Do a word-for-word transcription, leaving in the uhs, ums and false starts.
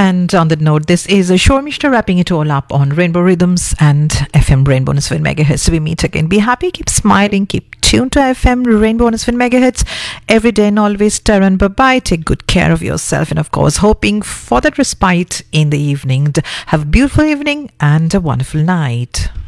And on that note, this is a Shore Mishra wrapping it all up on Rainbow Rhythms and F M Rainbow Nisfin Megahertz. So we meet again. Be happy, keep smiling, keep tuned to F M Rainbow Nisfin Megahertz every day and always. Taran, bye bye. Take good care of yourself, and of course, hoping for that respite in the evening. Have a beautiful evening and a wonderful night.